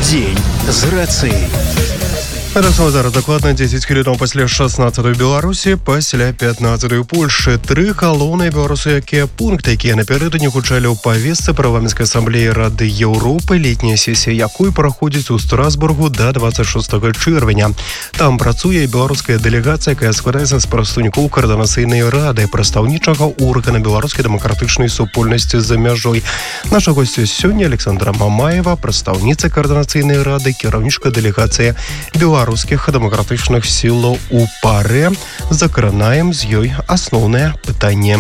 Дзень з рацыяй. Зараз дакладна 10 хвілінаў пасля 16-й Беларусі, пасля 15-й Польшы. Тры галоўныя беларускі пункты, якія напярэдадні гучалі ў павестцы парламенцкай асамблеі Рады Еўропы, летняя сесія якой праходзіць у Страсбургу да 26 чэрвеня. Там працуе беларуская дэлегацыя, якая складаецца з прадстаўнікоў каардынацыйнай рады, прадстаўнічага органа беларускай дэмакратычнай супольнасці за мяжой. Наша госця сёння Александра Мамаева, прадстаўніца каардынацыйнай рады, кіраўнічка дэлегацыі беларускіх дэмакратычных сілаў у паре. Закранаем з ёй асноўнае пытанне.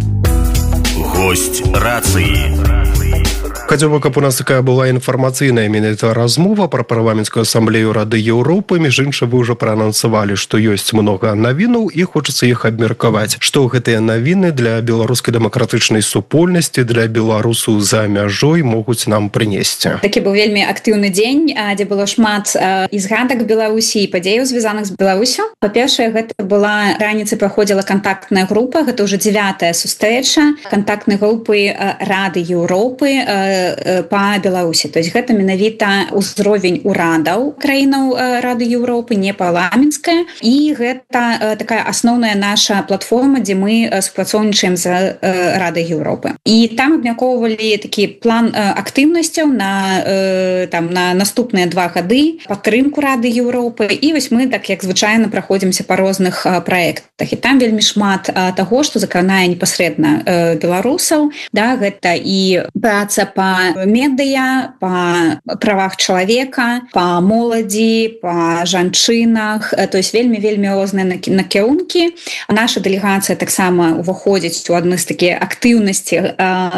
Госць рацыі. Хацеў бы, каб у нас такая была інфармацыйная менавіта размова пра парламенцкую асамблею Рады Еўропы. Між іншым, вы ўжо праанансавалі, што ёсць многа навінаў і хочацца іх абмеркаваць. Што гэтыя навіны для беларускай дэмакратычнай супольнасці, для беларусаў за мяжой могуць нам прынесці? Такі быў вельмі актыўны дзень, дзе было шмат і згадак Беларусі, і падзеяў, звязаных з Беларусю. Па-першае, гэта была раніцай праходзіла кантактная група, гэта ўжо 9-я сустрэча кантактнай групы Рады Еўропы па Беларусі. То есть гэта менавіта ўзровень урадаў краінаў Рады Еўропы, не парламенцкая. І гэта такая асноўная наша платформа, дзе мы супрацоўнічаем з Радай Еўропы. І там абмяркоўвалі такі план актыўнасцяў на наступныя 2 гады, падтрымку Рады Еўропы. І вось мы, так як звычайна, праходзімся па розных праектах. І там вельмі шмат таго, што закранае непасрэдна беларусаў. Да, гэта і праца па медыя, па правах чалавека, па моладзі, па жанчынах. То есть вельмі розныя накірункі. Наша дэлегацыя таксама уваходзіць у адны з такія актыўнасці.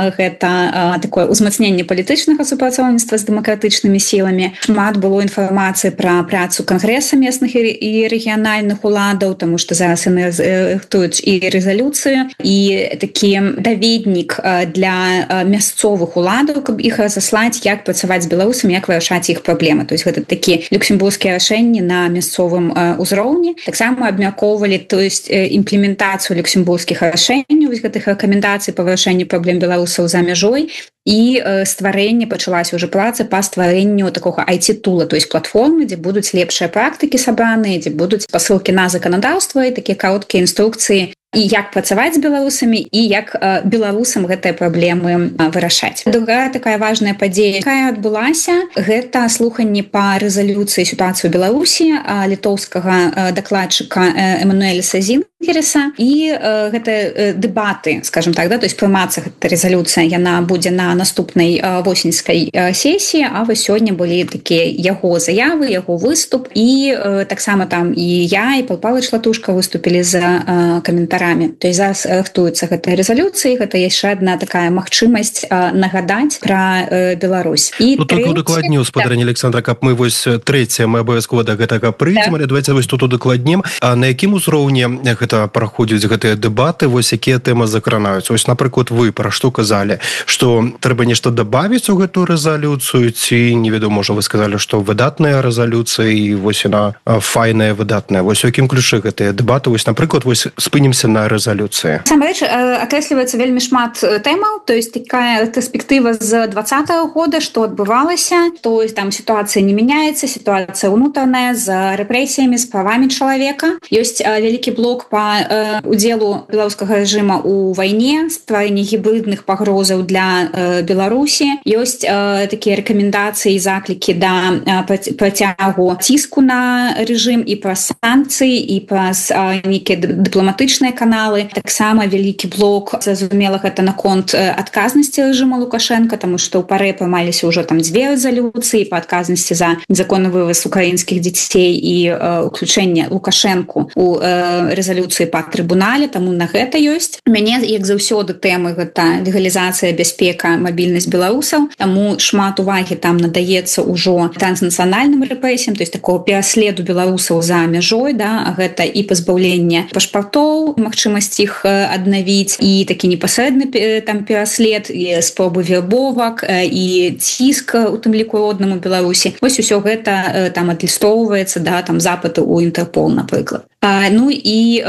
Гэта такое ўзмацненне палітычнага супрацоўніцтва з дэмакратычнымі сіламі. Шмат было інфармацыі пра працу кангрэса местных і рэгіянальных уладаў, таму што зараз яны рыхтуюць і рэзалюцыю, і такі даведнік для мясцовых уладаў, каб іх разаслаць, як працаваць з беларусамі, як вырашаць іх праблемы. То есть гэта такі люксембургскія рашэнні на мясцовым узроўні. Таксама абмяркоўвалі, то есть імплементацыю люксембургскіх рашэнняў, гэтых рэкамендацый па вырашэнню праблем беларусаў за мяжой. І стварэнне, пачалася ўжо праца па стварэнню такога IT-тула, то есть платформы, дзе будуць лепшыя практыкі сабраныя, дзе будуць спасылкі на заканадаўства і такія кароткія інструкцыі, і як працаваць з беларусамі, і як беларусам гэтыя праблемы вырашаць. Другая такая важная падзея, якая адбылася, гэта слуханне па рэзалюцыі сітуацыі ў Беларусі літоўскага дакладчыка Эмануэля Сазінгереса. І гэта дэбаты, скажем так, да, то есть прымацца гэта рэзалюцыя, яна будзе на наступнай восеньскай сесіі, а вось сёння былі такія яго заявы, яго выступ, і таксама там і я, і Павел Шлатушка выступілі з каментарамі. То есть зараз рыхтуюцца гэтыя рэзалюцыі, гэта яшчэ адна такая магчымасць нагадаць пра Беларусь. І только удакладніў, спадарня Александра, каб мы вось трэцяе, мы абавязкова да гэтага прыйдзем, але давайте вось тут удакладнім. А на якім узроўні гэта праходзяць гэтыя дэбаты, вось якія тэмы закранаюцца? Вось, напрыклад, вы пра што казалі, што трэба нешта дабавіць у гэтую рэзалюцыю, ці, невядома, можа, вы сказалі, што выдатная рэзалюцыя, і вось яна файная, выдатная. Вось у якім ключы гэтыя дэбаты? Вось, напрыклад, вось спынімся на рэзалюцыі. Сам рэч, акрэсліваецца вельмі шмат тэмаў, то есть такая перспектыва з 2020 года, што адбывалася, то есть там сітуацыя не мяняецца, сітуацыя ўнутраная з рэпрэсіямі, з правамі чалавека. Ёсць вялікі блок па удзелу беларускага рэжыма ў вайне, стварэнне гібрыдных пагрозаў для Беларусі. Ёсць такія рэкамендацыі і заклікі да працягу ціску на рэжым і праз санкцыі, і праз нейкія дыпламатычныя каналы. Таксама вялікі блок, зразумела, гэта наконт адказнасці рэжыма Лукашенка, таму што ў парэ прымаліся ўжо там 2 рэзалюцыі па адказнасці за незаконны вываз украінскіх дзяцей і уключэнне Лукашэнку у рэзалюцыі па трыбунале, таму на гэта ёсць. У мяне, як заўсёды, тэмы гэта легалізацыя, бяспека, мабільнасць беларусаў, таму шмат увагі там надаецца ўжо транснацыянальным рэпрэсіям, то есть такого пераследу беларусаў за мяжой, да, гэта і пазбаўленне пашпартоў, магчымасць іх аднавіць, і такі непасрэдны там пераслед, і спробы вербовак, і ціск, у тым ліку роднаму Беларусі. Вось усё гэта там адлюстроўваецца, да, там запыты ў Інтэрпол, напрыклад. Ну і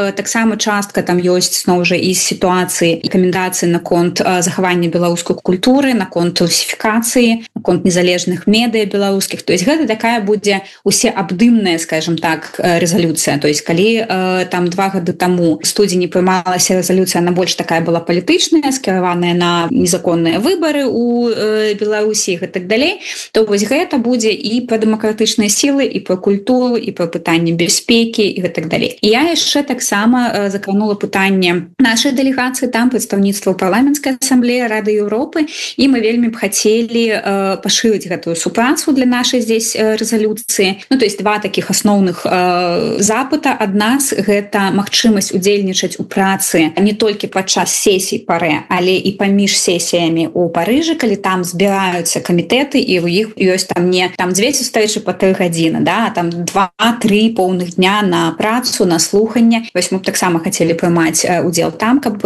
таксама частка там ёсць зноў жа і сітуацыі і рэкамендацыі наконт захавання беларускай культуры, наконт русіфікацыі, наконт незалежных медыа беларускіх. То есть гэта такая будзе усеабдымная, скажем так, рэзалюцыя. То есть калі там 2 гады таму в студзені прымалася рэзалюцыя, она больш такая была палітычная, скіраваная на незаконныя выбары у Беларусі і так далей, то вось гэта будзе і пра дэмакратычныя сілы, і пра культуру, і пра пытанні бяспекі і так далей. І я яшчэ таксама закранула пытанне нашай дэлегацыі, там прадстаўніцтва парламенцкай асамблеі Рады Еўропы, і мы вельмі б хацелі пашырыць гэтую супрацу для нашай здесь рэзалюцыі. Ну, то есть 2 такіх асноўных запыта. Ад нас гэта магчымасць удзельнічаць у працы не толькі падчас сесій ПАРЭ, але і паміж сесіямі ў Парыжы, калі там збіраюцца камітэты, і ў іх ёсць там не там 2 сустрэчы по 3 гадзіны, да, а там 2-3 поўных дня на працу, на слуханне. Вось мы б таксама хацелі прымаць удзел там, каб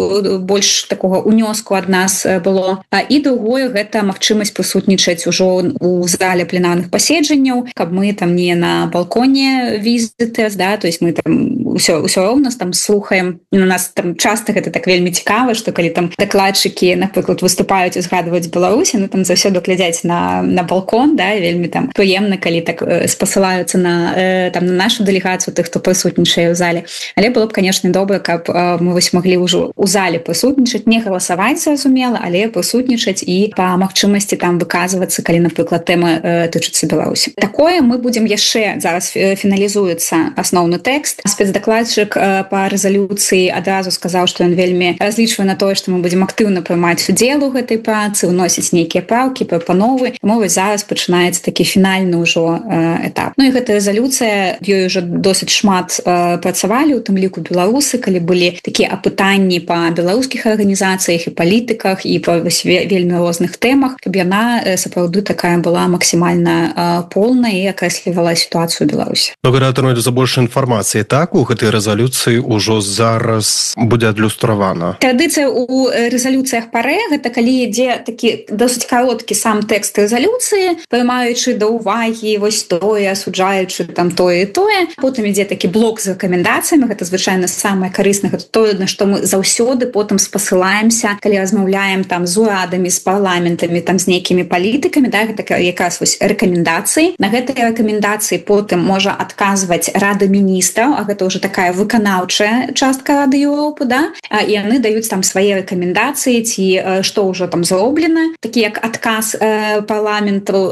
больш такога унёску ад нас было. І другое, гэта магчымасць прысутнічаць ужо у зале пленарных паседжанняў, каб мы там не на балконе візітэс, да, то есть мы там ўсё роўна там слухаем. На нас там часта гэта так вельмі цікава, што калі там дакладчыкі, напрыклад, выступаюць і згадваюць Беларусь, ну там заўсёды глядзяць на балкон, да, вельмі там прыемна, калі так спасылаюцца на там на нашу дэлегацыю тых, хто прысутнічае ў зале. Але было б, конечно, добра, каб мы вось маглі ўжо ў зале прысутнічаць, не галасаваць, зразумела, але прысутнічаць і па магчымасці там выказвацца, калі, напрыклад, тэма тычыцца Беларусі. Такое мы будзем яшчэ зараз фіналізуецца асноўны тэкст. Спецдакладчык па рэзалюцыі адразу сказаў, што ён вельмі разлічвае на тое, што мы будзем актыўна прымаць удзел у гэтай працы, уносіць нейкія праўкі, прапановы. Таму вось зараз пачынаецца такі фінальны ўжо этап. Ну і гэта рэзалюцыя, ёй ужо досыць шмат працавалі, у тым ліку беларусы, калі былі такія апытанні па беларускіх арганізацыях і палітыках і па вельмі розных тэмах, каб яна сапраўды такая была максімальна полная і акрэслівала сітуацыю ў Беларусі. Ну, гэта атрымаецца больш інфармацыі, так? У гэтай рэзалюцыі ўжо зараз будзе адлюстравана. Традыцыя ў рэзалюцыях ПАРЭ, гэта калі ідзе такі досыць кароткі сам тэкст рэзалюцыі, прымаючы да ўвагі вось тое, асуджаючы там тое і тое. Потым ідзе такі блок з рэкамендацыямі, гэта звычайна самае карыснае, гэта тое, на што мы заўсёды потым спасылаемся, калі размаўляем там з урадамі, з парламентамі, там з нейкімі палітыкамі, да, гэта якраз вось рэкамендацыі. На гэтыя рэкамендацыі потым можа адказваць Рада міністраў, а гэта ўжо такая выканаўчая частка Рады Еўропы, да, і яны даюць там свае рэкамендацыі, ці што ўжо там зроблена, такі як адказ парламенту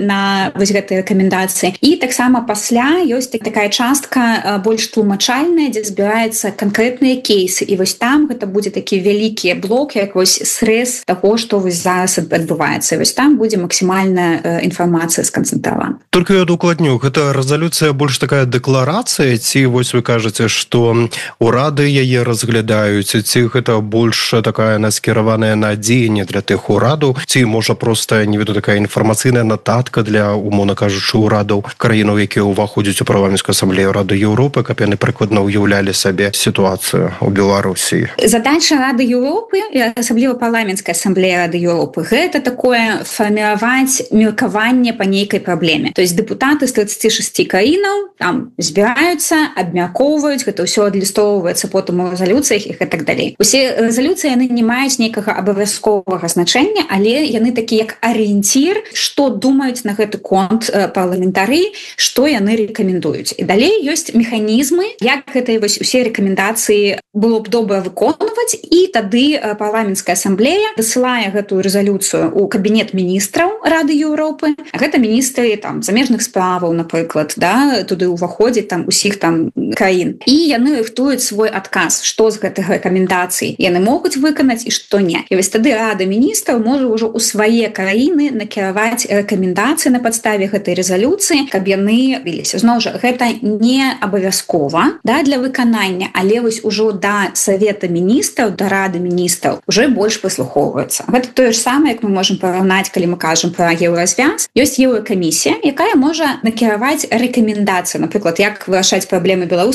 на вось гэтыя рэкамендацыі. І таксама пасля ёсць такая частка больш тлумачальная, дзе збіраецца канкрэтныя кейсы, і вось там гэта будзе такі вялікі блок, як вось срэз таго, што вось зараз адбываецца. Вось там будзе максімальная інфармацыя сканцэнтравана. Только я дакладню, гэта рэзалюцыя больш такая дэкларацыя, ці вось вы кажаце, што урады яе разглядаюць, ці гэта больш такая наскіраваная на дзеянне для тых урадаў, ці можа проста, не веду, такая інфармацыйная нататка для, умоўна кажучы, урадаў краінаў, якія ўваходзяць у парламенцкую асамблею Рады Еўропы, каб яны прыкладна ўяўлялі сабе сітуацыю ў Беларусі. Задача Рады Еўропы, асабліва парламенцкая асамблея Рады Еўропы, гэта такое фарміраваць меркаванне па нейкай праблеме. То есть дэпутаты з 36 краінаў там збіраюцца, абмяркоўваюць, гэта ўсё адлюстроўваецца потым у рэзалюцыях і так далей. Усе рэзалюцыі яны не маюць нейкага абавязковага значэння, але яны такі як арыенцір, што думаюць на гэты конт парламентары, што яны рэкамендуюць. І далей ёсць механізмы, як гэтыя вось усе рэкамендацыі было б добра выконваць, і тады парламенцкая асамблея дасылае гэтую рэзалюцыю ў кабінет міністраў Рады Еўропы. Гэта міністры там замежных справаў, напрыклад, да, туды ўваходзяць там усіх там краін. І яны рыхтуюць свой адказ, што з гэтых рэкамендацый яны могуць выканаць і што не. І вось тады Рада міністраў можа ўжо ў свае краіны накіраваць рэкамендацыі на падставе гэтай рэзалюцыі, каб яны выліся. Зноў жа, гэта не абавязкова, да, для выканання, але вось ужо да Савета міністраў, да Рады міністраў уже больш прыслухоўваюцца. Гэта тое ж самае, як мы можам параўнаць, калі мы кажам пра еўразвяз. Ёсць еўракамісія, якая можа накіраваць рэкамендацыі, напрыклад, як вырашаць праблемы беларусаў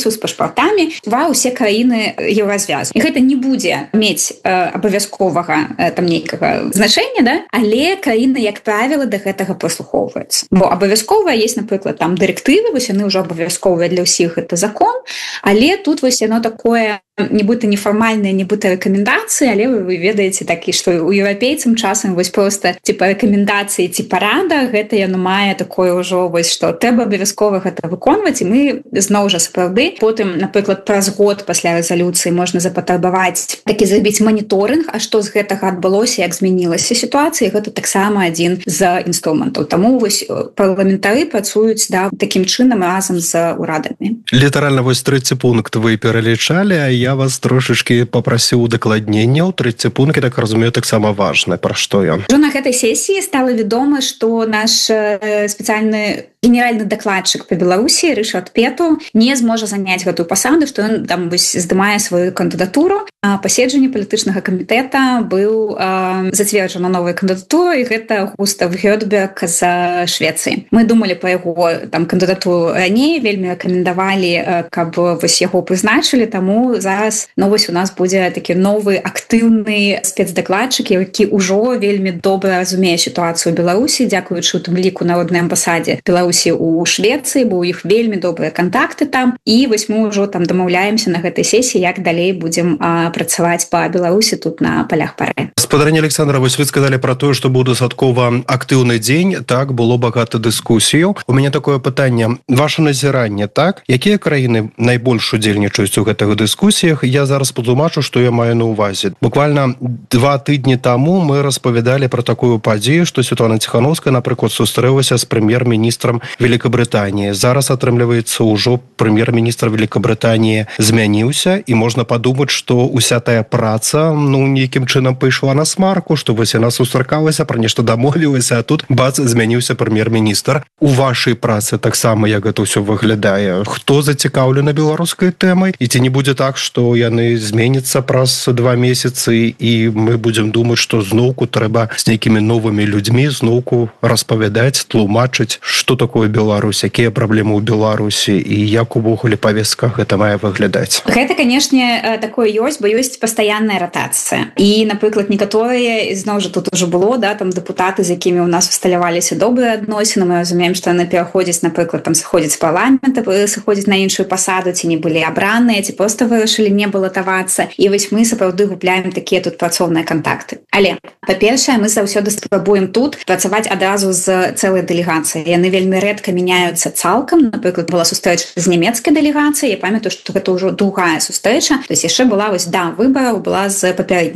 беларусаў з пашпартамі ва ўсе краіны еўразвязу. І гэта не будзе мець абавязковага там нейкага значэння, да? Але краіны, як правіла, да гэтага прыслухоўваюцца. Бо абавязкова есть, напрыклад, там дырэктывы, вось яны ўжо абавязковыя для ўсіх, гэта закон, але тут вось яно такое нібыта нефармальныя, нібыта рэкамендацыі, але вы ведаеце такі, што у еўрапейцам часам вось проста типа рэкамендацыі ці парада, гэта яно мае такое ўжо вось, што трэба абавязкова гэта выконваць, і мы зноў жа сапраўды потым, напрыклад, праз год пасля рэзалюцыі можна запатрабаваць такі зрабіць маніторынг, а што з гэтага адбылося, як змянілася сітуацыя, гэта таксама адзін з інструментаў. Таму вось парламентары працуюць такім чынам разам з урадамі. Літаральна вось трэці пункт вы пералічалі, а я вас трошачкі попрасіў удакладнення. Трэці пункт, так разумею, таксама важны. Пра што ён? Ужо на гэтай сесіі стала вядома, што наш спецыяльны генеральны дакладчык па Беларусі Рышард Пету не зможа заняць гэтую пасаду, што ён там здымае сваю кандыдатуру. А паседжанне палітычнага камітэта быў зацверджана новая кандыдатура, і гэта Густав Гёдберг з Швецыі. Мы думалі па яго там кандыдатуру раней, вельмі рэкамендавалі, каб вось яго прызначылі, таму зараз вось у нас будзе такі новы актыўны спецдакладчык, які ўжо вельмі добра разумее сітуацыю ў Беларусі, дзякуючы у тым ліку народнай амбасадзе Беларусі ў Швецыі, бо ў іх вельмі добрыя кантакты там, і вось мы ўжо там дамаўляемся на гэтай сесіі, як далей будзем працаваць па Беларусі тут на палях пары. Гаспадарыня Александра, вось вы сказалі пра тое, што быў дастаткова актыўны дзень, так, было багата дыскусіяў. У мяне такое пытанне, ваше назіранне, так? Якія краіны найбольш удзельнічаюць у гэтых дыскусіях? Я зараз патлумачу, што я маю на ўвазе. Буквально 2 тыдні таму мы распавядалі пра такую падзею, што Святлана Ціхановская, напрыклад, сустрэлася з прэм'ер-міністрам Великабрытаніі. Зараз атрымліваецца ўжо прэм'ер-міністр Великабрытаніі змяніўся, і можна падумаць, што уся тая праца, нейкім чынам пайшла на смарку, што вось яна сустракалася, пра нешта дамовілася, а тут бац, змяніўся прэм'ер-міністр. У вашай працы таксама як гэта ўсё выглядае? Хто зацікаўлены беларускай тэмай? І ці не будзе так, што яны зменяцца праз 2 месяцы, і мы будзем думаць, што зноўку трэба з нейкімі новымі людзьмі зноўку распавядаць, тлумачыць, што такое Беларусь, якія праблемы ў Беларусі і як увогуле павестка гэта мае выглядаць. Гэта, канешне, такое ёсць, бо ёсць пастаянная ратацыя. І, напрыклад, некаторыя, зноў жа тут ужо было, там дэпутаты, з якімі ў нас усталяваліся добрыя адносіны, мы разумеем, што яны пераходзяць, напрыклад, там сыходзяць з парламента, сыходзяць на іншую пасаду, ці не былі абраныя, ці проста вырашылі не балатавацца. І вось мы сапраўды губляем такія тут працоўныя кантакты. Але, па-першае, мы заўсёды спрабуем тут працаваць адразу з цэлай дэлегацыяй. Яны вельмі рэдка мяняюцца цалкам. Напрыклад, была сустрэча з нямецкай дэлегацыяй. Я памятаю, што гэта ўжо другая сустрэча. То есть яшчэ была вось да выбараў была з папярэдняй